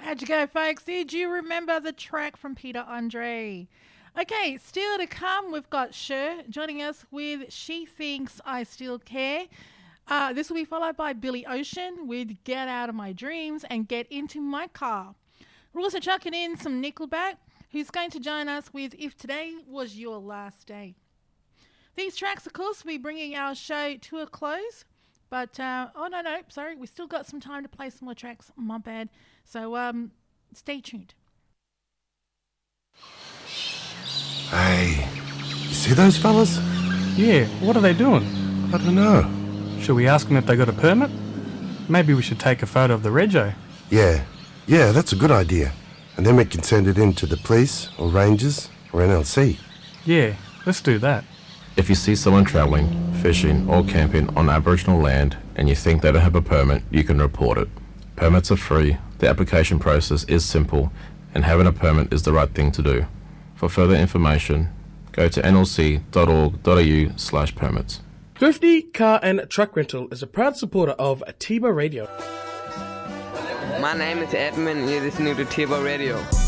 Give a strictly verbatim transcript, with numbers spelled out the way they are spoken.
How'd you go, folks? Did you remember the track from Peter Andre? Okay, still to come, we've got Cher joining us with She Thinks I Still Care. Uh, this will be followed by Billy Ocean with Get Out of My Dreams and Get Into My Car. We're also chucking in some Nickelback, who's going to join us with If Today Was Your Last Day. These tracks, of course, will be bringing our show to a close. But, uh, oh, no, no, sorry. We still got some time to play some more tracks. My bad. So, um, stay tuned. Hey, you see those fellas? Yeah, what are they doing? I don't know. Should we ask them if they got a permit? Maybe we should take a photo of the rego. Yeah, yeah, that's a good idea. And then we can send it in to the police or rangers or N L C. Yeah, let's do that. If you see someone travelling, fishing or camping on Aboriginal land and you think they don't have a permit, you can report it. Permits are free, the application process is simple, and having a permit is the right thing to do. For further information, go to n l c dot org dot a u slash permits. Thrifty Car and Truck Rental is a proud supporter of Tiba Radio. My name is Edmund and you're listening to Tiba Radio.